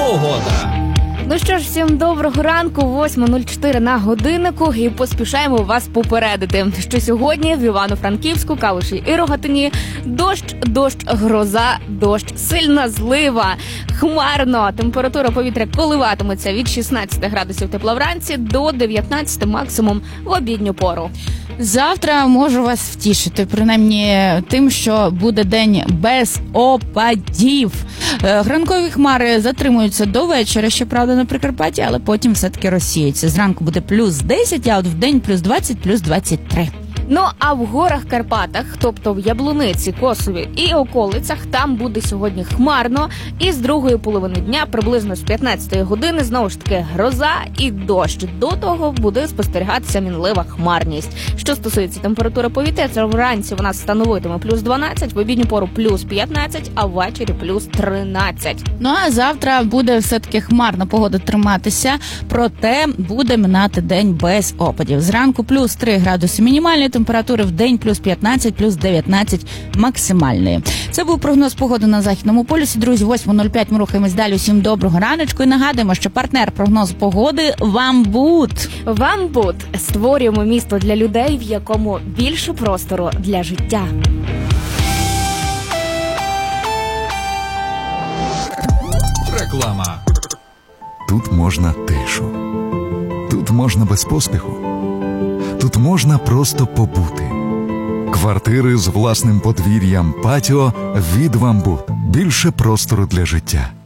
погода. Ну що ж, всім доброго ранку, 8:04 на годиннику, і поспішаємо вас попередити, що сьогодні в Івано-Франківську, Калуші і Рогатині дощ, гроза, дощ, сильна злива, хмарно. Температура повітря коливатиметься від 16 градусів тепла вранці до 19 максимум в обідню пору. Завтра можу вас втішити, принаймні тим, що буде день без опадів. Ранкові хмари затримуються до вечора, щоправда, на Прикарпатті, але потім все-таки розсіються. Зранку буде плюс 10, а от в день плюс 20, плюс 23. Ну, а в горах Карпатах, тобто в Яблуниці, Косові і околицях, там буде сьогодні хмарно, і з другої половини дня, приблизно з 15-ї години, знову ж таки гроза і дощ. До того буде спостерігатися мінлива хмарність. Що стосується температури повітря, це вранці вона становитиме плюс 12, в обідню пору плюс 15, а ввечері плюс 13. Ну, а завтра буде все-таки хмарна погода триматися, проте буде минати день без опадів. Зранку плюс 3 градуси мінімальної температури, в день плюс 15, плюс 19 максимальної. Це був прогноз погоди на Західному полюсі. Друзі, 8:05 ми рухаємось далі. Усім доброго раночку і нагадуємо, що партнер прогнозу погоди «Вамбут». «Вамбут» – створюємо місто для людей, в якому більше простору для життя. Реклама. Тут можна тишу. Тут можна без поспіху. Тут можна просто побути. Квартири з власним подвір'ям, патіо від «Вамбут». Більше простору для життя.